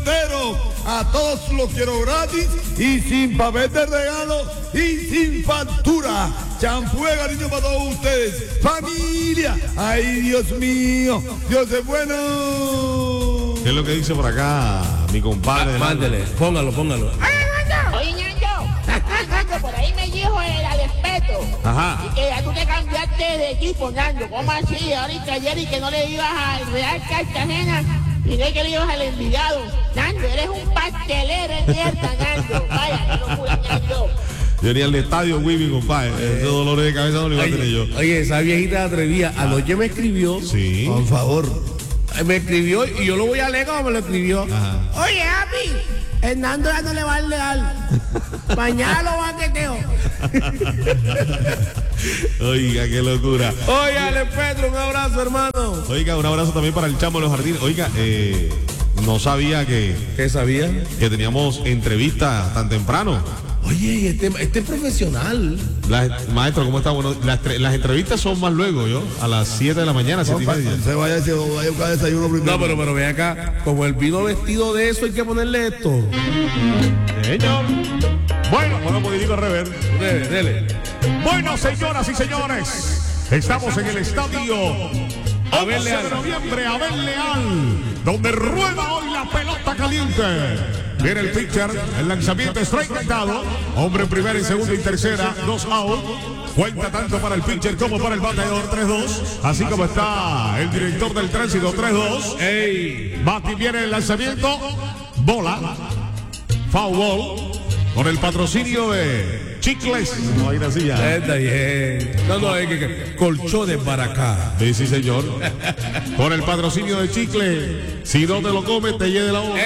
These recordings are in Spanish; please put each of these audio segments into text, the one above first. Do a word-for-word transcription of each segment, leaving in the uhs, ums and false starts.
A todos los quiero gratis y sin papel de regalo y sin factura. Champú de cariño para todos ustedes. Familia. Ay, Dios mío. Dios es bueno. ¿Qué es lo que dice por acá mi compadre? Ah, mándele, póngalo, póngalo. Oye, Ñaño, por ahí me dijo el Alespeto. Ajá. Y que ya tú te cambiaste de equipo, Ñaño. ¿Cómo así? Ahorita ayer y que no le ibas al Real Cartagena. Y no es que le ibas al Envigado. Ñaño, eres un pastelero de mierda, Ñaño. Vaya, qué locura, Ñaño. Yo ni al estadio Wibi, compadre. Eh, Ese dolor de cabeza no lo iba a tener yo. Oye, esa viejita atrevía. Anoche me escribió. Sí. Por favor. Me escribió y yo lo voy a leer como me lo escribió. Ajá. Oye, Api, Hernando ya no le va a leal. Mañana lo baqueteo. Oiga, qué locura. Oye, Ale Pedro, un abrazo, hermano. Oiga, un abrazo también para el Chamo de los Jardines. Oiga, eh, no sabía que, ¿Qué sabía? que teníamos entrevistas tan temprano. Oye, y este, este es profesional. Las- maestro, ¿cómo está? Bueno, las, tre- las entrevistas son más luego, ¿yo? A las siete de la mañana, siete y media. Se vaya, se vaya a buscar desayuno primero. No, pero, pero ve acá, como el vino vestido de eso, hay que ponerle esto. Señor. Bueno, bueno, un poquitico al revés. Dele, dele. Bueno, señoras y señores, estamos en el estadio Abel once Leal. de noviembre, Abel Leal, donde rueda hoy la pelota caliente. Viene el pitcher, el lanzamiento strike dado, hombre en primera, en segunda y tercera, dos out. Cuenta tanto para el pitcher como para el bateador, tres dos. Así como está el director del tránsito, tres dos. Ey. Bati viene el lanzamiento, bola, foul ball, con el patrocinio de Chicles. No hay una silla. Está bien. No, no, es que, que colchones para acá. Sí, sí, señor. Con el patrocinio de Chicle. Si no te lo comes, te lleve la hora.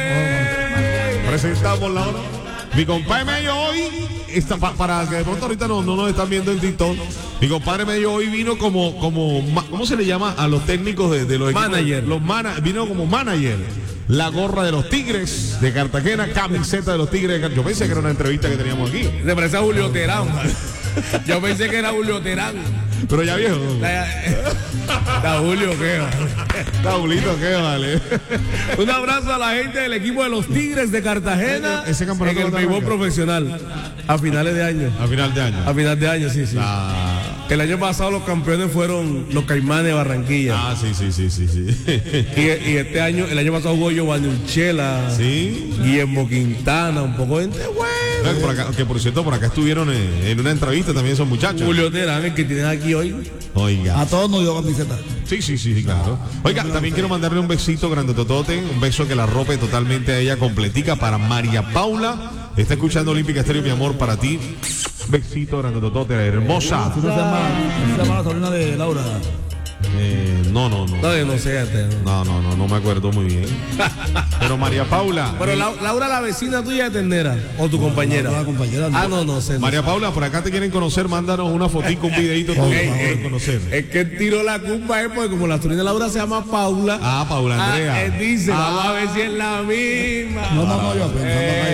Presentamos la hora. Mi compadre Mello hoy, está, pa- para que de pronto ahorita no, no nos están viendo en TikTok, mi compadre Mello hoy vino como, como, ma- ¿cómo se le llama a los técnicos de, de los equipos? Manager. Los mana, vino como manager. La gorra de los Tigres de Cartagena, camiseta de los Tigres de Cartagena. Yo pensé que era una entrevista que teníamos aquí. Se parece a Julio Terán. Yo pensé que era Julio Terán. Pero ya viejo. Está Julio, ¿qué? Está Julito, ¿qué vale? Un abrazo a la gente del equipo de los Tigres de Cartagena. Ese campeonato en el no béisbol arranca. profesional. A finales de año. A final de año. A final de año, sí, sí. Ah, El año pasado los campeones fueron los Caimanes de Barranquilla. ah, sí, sí, sí, sí, sí. Y, y este año, el año pasado jugó Giovanni Urchela, Sí. Guillermo Quintana, un poco de gente buena. Por acá- que por cierto, por acá estuvieron en, en una entrevista también esos muchachos. Julio Terán, el que tienen aquí hoy. Oiga. A todos nos dio camiseta. Sí, sí, sí, sí, claro. Oiga, también quiero mandarle un besito grande totote, un beso que la rope totalmente a ella completica para María Paula. Está escuchando Olímpica Estéreo, mi amor, para ti. Besito grande totote, hermosa. ¿Tú no se llama, se llama la sobrina de Laura? Eh, no, no, no. No, yo no sé. Este, no. No, no, no, no me acuerdo muy bien. Pero María Paula. Pero La- Laura, la vecina tuya de Tendera, o tu compañera. La compañera. Ah, no, no sé. no María sé. Paula, por acá te quieren conocer, mándanos una fotico, un videito tuyo Ey, para poder ey, conocer. Es que tiró la culpa, eh, porque como la sobrina de Laura se llama Paula. Ah, Paula Andrea. Ah, él dice, Ah. vamos a ver si es la misma. No, no, no, yo pensando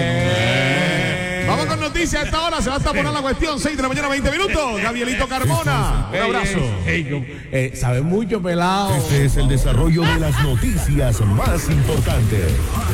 Eh. Vamos con noticias a esta hora, se va a estar poniendo la cuestión, seis de la mañana, veinte minutos. Gabrielito Carmona, un Ey, abrazo. ey, ey, yo- eh, sabe mucho, pelado. Este es el desarrollo de las noticias más importantes.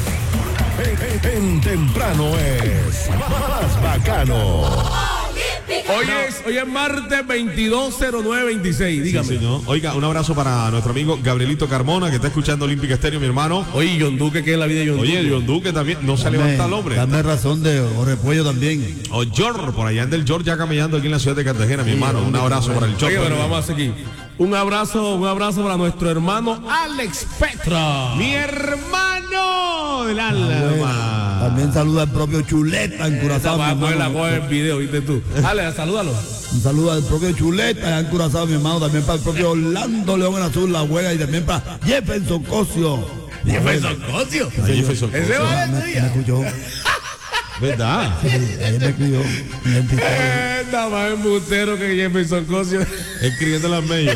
En, en- en temprano es más bacano. Hoy es, hoy es martes veintidós cero nueve veintiséis, dígame. Sí, señor. Oiga, un abrazo para nuestro amigo Gabrielito Carmona, que está escuchando Olímpica Estéreo, mi hermano. Oye, John Duque, ¿qué es la vida de John Duque? Oye, John Duque también, no se levanta el hombre. Dame razón de Repollo también. O George, por allá anda el George ya caminando aquí en la ciudad de Cartagena, mi hermano. Un abrazo para el Oye, George. pero vamos a hacer aquí. Un abrazo, un abrazo para nuestro hermano Alex Petra. Mi hermano del alma. También saluda al propio Chuleta en Esa Curazao. va a mi poner la hermano. coja en video, ¿viste tú? Dale, salúdalo. Un saludo al propio Chuleta en Curazao, mi hermano. También para el propio Orlando León en Azul, la huega. Y también para Jefferson Cosio. Jefferson Cosio. Ahí Jefferson Ese Cosio. va Me, de me tuya. escuchó. ¿Verdad? Sí, ayer me escribió. Me identificó. Eh, Nada más embustero que Jefferson Cosio. Escribiendo las medios.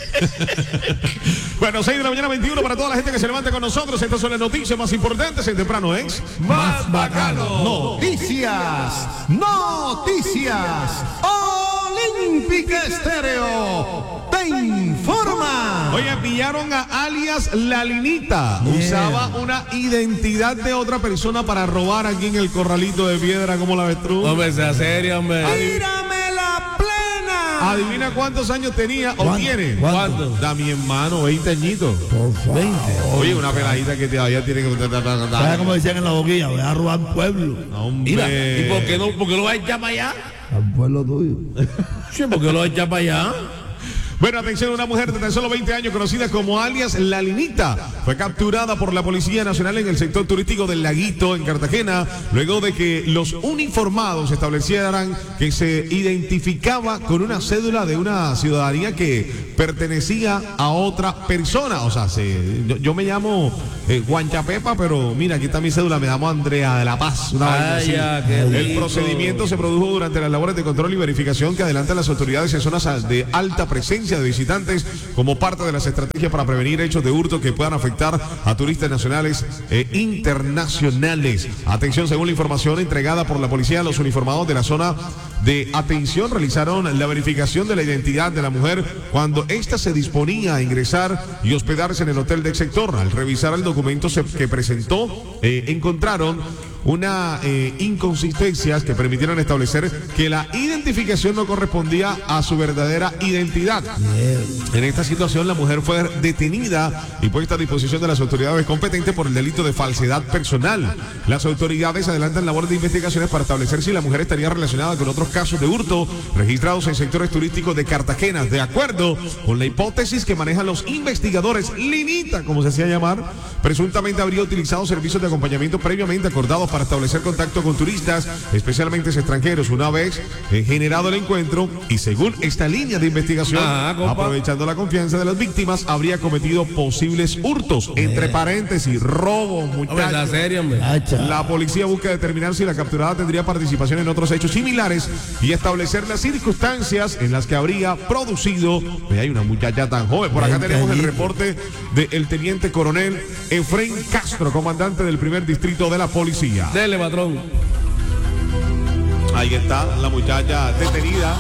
Bueno, seis de la mañana, veintiuno para toda la gente que se levante con nosotros. Estas son las noticias más importantes en Temprano es Más bacano. Noticias, noticias. Olímpica Estéreo te informa. Oye, pillaron a alias La Linita. Yeah. Usaba una identidad de otra persona para robar aquí en el corralito de piedra, como la avestruz. Hombre, sea serio, hombre. ¡Tírame la plena! Adivina cuántos años tenía o ¿Cuánto? tiene. ¿Cuánto? Da mi hermano, veinte añitos. veinte. Oye, una peladita que todavía tiene que. ¿Sabes cómo decían en la boquilla? Voy a robar pueblo. Hombre. Mira, ¿y por qué no, por qué lo vas a echar para allá? Al pueblo tuyo. Sí, ¿por qué lo vas a echar para allá? Bueno, atención, una mujer de tan solo veinte años conocida como alias La Linita fue capturada por la Policía Nacional en el sector turístico del Laguito en Cartagena luego de que los uniformados establecieran que se identificaba con una cédula de una ciudadanía que pertenecía a otra persona. O sea, se, yo, yo me llamo eh, Guanchapepa, pero mira, aquí está mi cédula, me llamo Andrea de la Paz. Una vaina así. Vaya, qué El rico. procedimiento se produjo durante las labores de control y verificación que adelantan las autoridades en zonas de alta presencia de visitantes como parte de las estrategias para prevenir hechos de hurto que puedan afectar a turistas nacionales e internacionales. Atención, según la información entregada por la policía, los uniformados de la zona de atención realizaron la verificación de la identidad de la mujer cuando ésta se disponía a ingresar y hospedarse en el hotel del sector. Al revisar el documento se- que presentó, eh, encontraron una eh, inconsistencias que permitieron establecer que la identificación no correspondía a su verdadera identidad. En esta situación, la mujer fue detenida y puesta a disposición de las autoridades competentes por el delito de falsedad personal. Las autoridades adelantan labores de investigaciones para establecer si la mujer estaría relacionada con otros casos de hurto registrados en sectores turísticos de Cartagena. De acuerdo con la hipótesis que manejan los investigadores, Linita, como se hacía llamar, presuntamente habría utilizado servicios de acompañamiento previamente acordados para establecer contacto con turistas, especialmente extranjeros, una vez eh, generado el encuentro, y según esta línea de investigación, Ah, compa. aprovechando la confianza de las víctimas, habría cometido posibles hurtos, entre paréntesis, robos, Hombre, sea muchachos. serio, hombre. Hacha. La policía busca determinar si la capturada tendría participación en otros hechos similares y establecer las circunstancias en las que habría producido. Ve, hay una muchacha tan joven. Por acá veinte tenemos el añitos. reporte del teniente coronel Efraín Castro, comandante del primer distrito de la policía. Dele, patrón. Ahí está la muchacha detenida.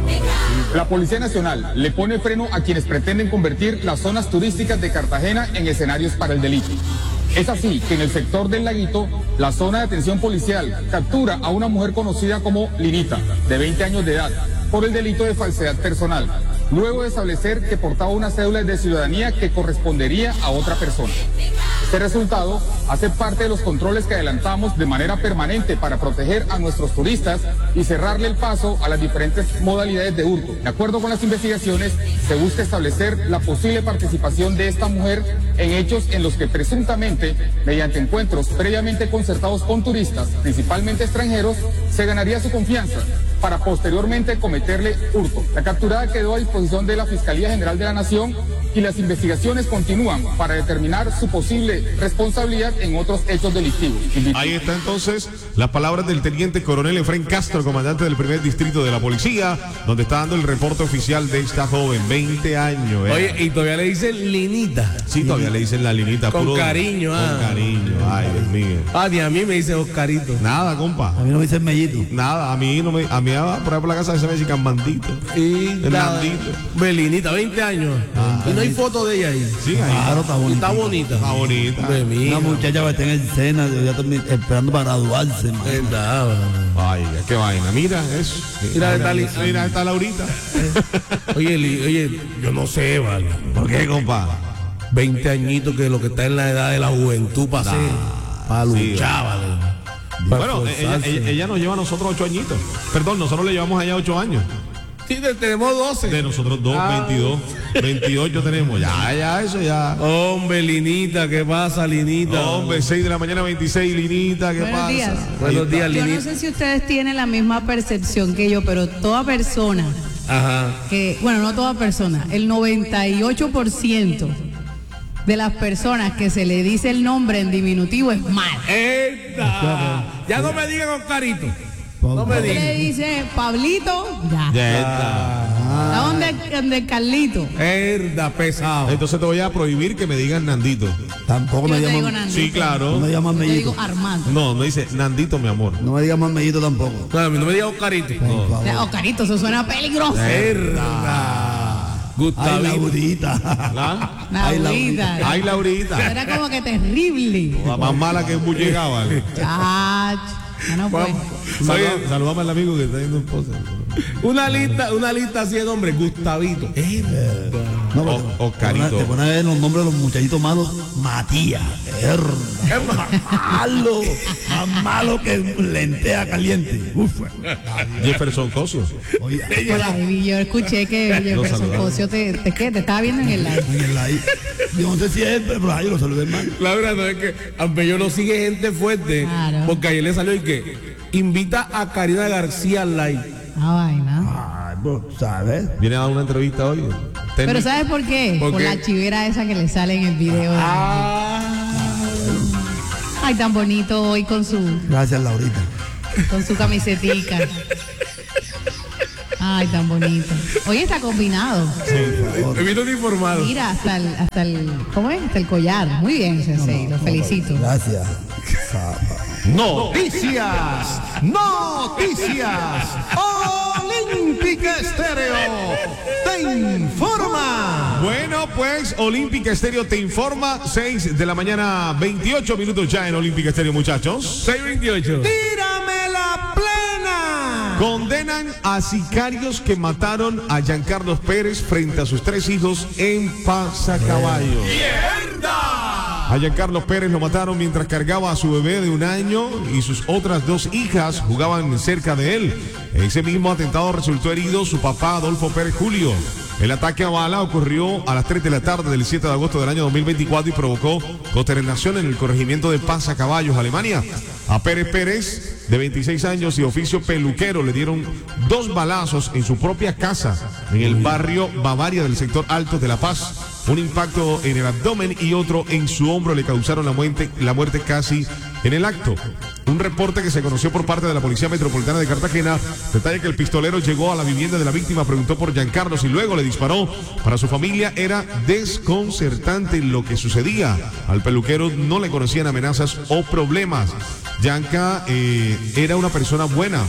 La Policía Nacional le pone freno a quienes pretenden convertir las zonas turísticas de Cartagena en escenarios para el delito. Es así que en el sector del Laguito, la zona de atención policial captura a una mujer conocida como Linita, de veinte años de edad, por el delito de falsedad personal, luego de establecer que portaba una cédula de ciudadanía que correspondería a otra persona. Este resultado hace parte de los controles que adelantamos de manera permanente para proteger a nuestros turistas y cerrarle el paso a las diferentes modalidades de hurto. De acuerdo con las investigaciones, se busca establecer la posible participación de esta mujer en hechos en los que presuntamente, mediante encuentros previamente concertados con turistas, principalmente extranjeros, se ganaría su confianza para posteriormente cometerle hurto. La capturada quedó a disposición de la Fiscalía General de la Nación y las investigaciones continúan para determinar su posible responsabilidad en otros hechos delictivos. Ahí está entonces las palabras del teniente coronel Efraín Castro, comandante del primer distrito de la policía, donde está dando el reporte oficial de esta joven, veinte años. ¿eh? Oye, y todavía le dicen Linita. Sí, todavía le dicen La Linita. Con puro- cariño, Con ah. cariño, ay, Dios mío. Ah, ni a mí me dice Oscarito. Nada, compa. A mí no me dicen mellito. Nada, a mí no me, a mí ah, por ahí por la casa se me dice Cambandito. Y El la- Nandito. Belinita, veinte años. y no hay foto de ella ahí. Sí, ahí. Claro, está Y bonito. está bonita. Está bonita. Hombre, mira. Una muchacha que está en el SENA, ya termi- esperando para graduarse. man. Verdad, Ay, qué vaina. Mira eso. Mira, está li- Mira, está Laurita. Oye, Li- oye, yo no sé, vale. ¿Por qué, compa? veinte añitos que lo que está en la edad de la juventud para hacer, para Sí, luchar, vale. Para Bueno, ella, esforzarse. ella- ella nos lleva a nosotros ocho añitos. Perdón, nosotros le llevamos allá ocho años. Sí, te- tenemos doce. De nosotros dos, Ah. veintidós. veintiocho tenemos. Ya, ya, eso ya. Hombre, Linita, ¿qué pasa, Linita? Hombre, seis de la mañana, veintiséis, Linita, ¿qué Buenos pasa? días. Buenos días, Yo no Linita. sé si ustedes tienen la misma percepción que yo, pero toda persona Ajá. que, bueno, no toda persona, el noventa y ocho por ciento de las personas que se le dice el nombre en diminutivo es mal. ¡Esta! Ya no me digan Oscarito. No me Se le digan. dice Pablito, ya. Ya está. ¿A dónde, dónde Carlito? Herda, pesado. Entonces te voy a prohibir que me digan Nandito. Tampoco Yo me te digo llaman. Nandito. Sí, No claro. me llaman Yo mellito. digo Armando. No, me dice Nandito, mi amor. No me digan más mellito tampoco. No, a mí no me digan Oscarito. Por favor. O sea, oh, carito, eso suena peligroso. Herda. Gustavito. Ay, Laurita. ¿Ah? Ay, Laurita. Ay, Laurita. Era como que terrible. La más mala que un llegaba. Chach. Ya no fue. Oye, Saludamos al amigo que está yendo en pose. Una lista, una lista así de nombres, Gustavito. No, O- pero- Oscarito. Te ponen a ver los nombres de los muchachitos malos. Matías. Es malo. Más malo que lentea caliente. Uf. Jefferson Cosio. Oye, Por ahí yo escuché que Jefferson saludamos. Cosio te, te, ¿qué? te estaba viendo en el live. en el live. Yo no sé si es, pero ahí lo saludé mal. La verdad no es que Ampello no sigue gente fuerte. Claro. Porque ayer le salió y que invita a Karina García al live. Ah, vaina. Ay, pues, ¿sabes? Viene a dar una entrevista hoy. Pero ¿sabes por qué? ¿Por Por qué? la chivera esa que le sale en el video. Ah. Ay, tan bonito hoy con su, Gracias, Laurita. con su camisetica. Ay, tan bonito. Hoy está combinado. He visto informado. Mira, hasta el, hasta el, ¿cómo es? Hasta el collar. Muy bien, Sensei, lo felicito. Gracias. Noticias, noticias. Olímpica Estéreo te informa. Bueno, pues Olímpica Estéreo te informa. seis de la mañana, veintiocho minutos ya en Olímpica Estéreo, muchachos. seis veintiocho. Tírame la plena. Condenan a sicarios que mataron a Giancarlos Pérez frente a sus tres hijos en Pasacaballo. A Giancarlos Pérez lo mataron mientras cargaba a su bebé de un año y sus otras dos hijas jugaban cerca de él. Ese mismo atentado resultó herido su papá Adolfo Pérez Julio. El ataque a bala ocurrió a las tres de la tarde del siete de agosto del año dos mil veinticuatro y provocó consternación en el corregimiento de Pasacaballos, Alemania. A Pérez Pérez, de veintiséis años y oficio peluquero, le dieron dos balazos en su propia casa en el barrio Bavaria del sector Altos de La Paz. Un impacto en el abdomen y otro en su hombro le causaron la muerte, la muerte casi en el acto. Un reporte que se conoció por parte de la Policía Metropolitana de Cartagena detalla que el pistolero llegó a la vivienda de la víctima, preguntó por Giancarlos y luego le disparó. Para su familia era desconcertante lo que sucedía. Al peluquero no le conocían amenazas o problemas. Gianca eh, era una persona buena.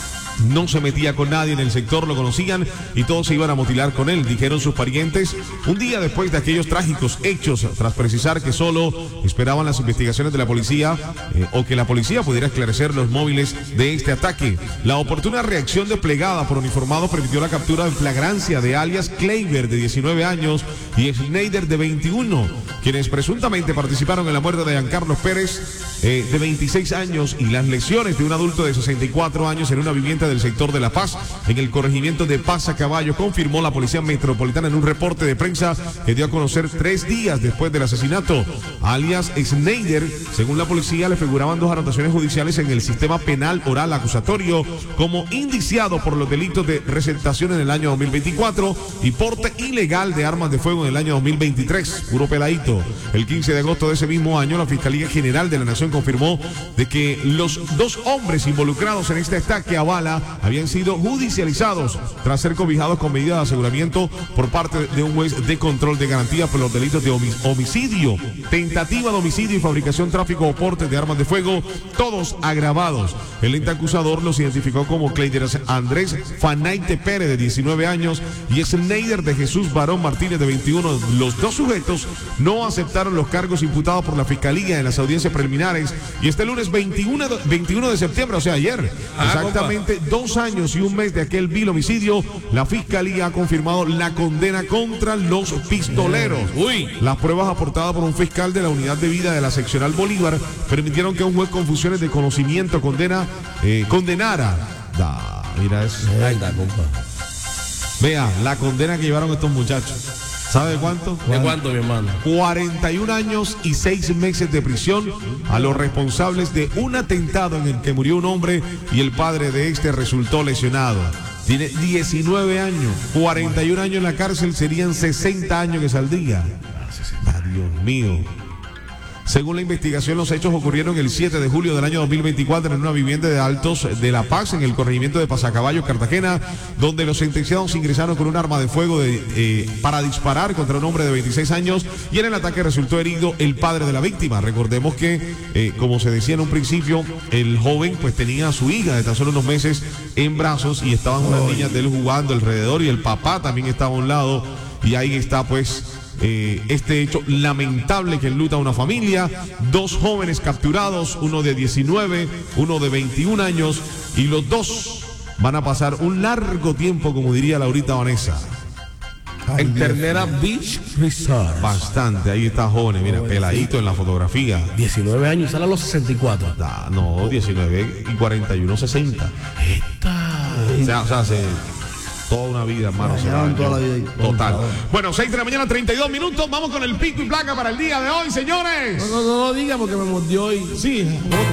No se metía con nadie en el sector, lo conocían y todos se iban a mutilar con él, dijeron sus parientes un día después de aquellos trágicos hechos, tras precisar que solo esperaban las investigaciones de la policía eh, o que la policía pudiera esclarecer los móviles de este ataque. La oportuna reacción desplegada por uniformados permitió la captura en flagrancia de alias Kleiber, de diecinueve años, y Schneider, de veintiuno, quienes presuntamente participaron en la muerte de Giancarlos Pérez, eh, de veintiséis años, y las lesiones de un adulto de sesenta y cuatro años en una vivienda del sector de La Paz, en el corregimiento de Pasacaballo, confirmó la Policía Metropolitana en un reporte de prensa que dio a conocer tres días después del asesinato. Alias Schneider, según la policía, le figuraban dos anotaciones judiciales en el sistema penal oral acusatorio como indiciado por los delitos de receptación en el año dos mil veinticuatro y porte ilegal de armas de fuego en el año dos mil veintitrés. Puro peladito. El quince de agosto de ese mismo año, la Fiscalía General de la Nación confirmó de que los dos hombres involucrados en este ataque a bala habían sido judicializados tras ser cobijados con medida de aseguramiento por parte de un juez de control de garantía por los delitos de homicidio, tentativa de homicidio y fabricación, tráfico o porte de armas de fuego, todos agravados. El ente acusador los identificó como Kleider Andrés Fanaite Pérez, de diecinueve años, y Schneider de Jesús Barón Martínez, de veintiuno. Los dos sujetos no aceptaron los cargos imputados por la Fiscalía en las audiencias preliminares y este lunes veintiuno, veintiuno de septiembre, o sea ayer, Ah, exactamente compa. dos años y un mes de aquel vil homicidio, la Fiscalía ha confirmado la condena contra los pistoleros. Uy. Las pruebas aportadas por un fiscal de la Unidad de Vida de la Seccional Bolívar permitieron que un juez con funciones de conocimiento condena, eh, condenara. Da, mira eso. Ahí está, compa. Vea, la condena que llevaron estos muchachos. ¿Sabe de cuánto? ¿De cuánto, mi hermano? cuarenta y un años y seis meses de prisión a los responsables de un atentado en el que murió un hombre y el padre de este resultó lesionado. Tiene diecinueve años, cuarenta y un años en la cárcel, serían sesenta años que saldría. Ah, Dios mío. Según la investigación, los hechos ocurrieron el siete de julio del año dos mil veinticuatro en una vivienda de Altos de La Paz, en el corregimiento de Pasacaballo, Cartagena, donde los sentenciados ingresaron con un arma de fuego de, eh, para disparar contra un hombre de veintiséis años, y en el ataque resultó herido el padre de la víctima. Recordemos que, eh, como se decía en un principio, el joven pues tenía a su hija de tan solo unos meses en brazos y estaban unas niñas de él jugando alrededor y el papá también estaba a un lado. y ahí está pues eh, este hecho lamentable que enluta a una familia, dos jóvenes capturados, uno de diecinueve, uno de veintiún años, y los dos van a pasar un largo tiempo, como diría Laurita Vanessa. En Ternera Beach Resort. Bastante, ahí está jóvenes, mira, peladito en la fotografía. diecinueve años, sale a los sesenta y cuatro. Ah, no, diecinueve y cuarenta y uno, sesenta. Esta. O sea, o sea, hace toda una vida, hermano. se llevan va, toda yo- la vida ahí. Total. Bueno, seis de la mañana, treinta y dos minutos. Vamos con el pico y placa para el día de hoy, señores. No, no, no lo diga porque me mordió y. Sí.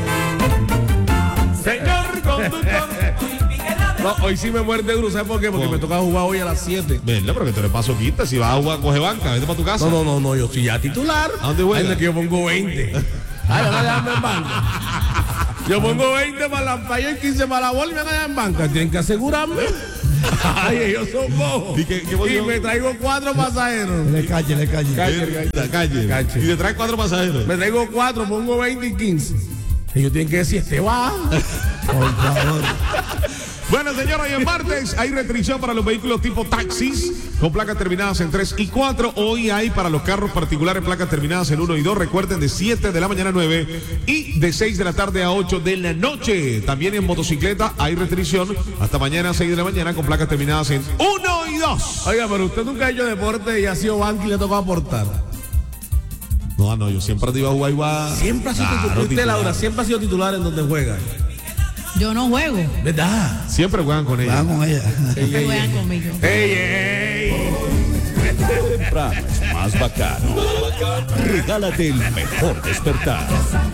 Señor conductor. No, hoy sí me muerde duro, ¿sabes por qué? Porque ¿Cómo? me toca jugar hoy a las siete. Verdad, pero que tú le paso quita. Si vas a jugar, coge banca, vete para tu casa. No, no, no, no, yo soy ya titular. ¿A dónde juegas? Ay, no, que yo pongo veinte. Ay, van a dejarme en banca. Yo pongo veinte para la paya y quince para la bola y me van a dejar en banca. Tienen que asegurarme. Ay, ellos son bojos. ¿Y qué- qué Y posición? me traigo cuatro pasajeros. Le calle, le calle. Calle, calle, calle. Calle. Y te traes cuatro pasajeros. Me traigo cuatro, pongo veinte y quince. Ellos tienen que decir, este va. Por favor. Bueno, señores, hoy es martes, hay restricción para los vehículos tipo taxis con placas terminadas en tres y cuatro. Hoy hay para los carros particulares placas terminadas en uno y dos. Recuerden, de siete de la mañana a nueve y de seis de la tarde a ocho de la noche. También en motocicleta hay restricción hasta mañana a seis de la mañana con placas terminadas en uno y dos. Oiga, pero usted nunca ha hecho deporte y ha sido banco y le tocó aportar. No, no, yo siempre te iba a jugar igual. Siempre ha sido Claro, titular. Usted, titular. Laura, siempre ha sido titular en donde juega. Yo no juego. ¿Verdad? Siempre juegan con ella. Vamos con ella. Siempre juegan conmigo. ¡Ey, ey! Temprano es más bacano. Regálate el mejor despertar.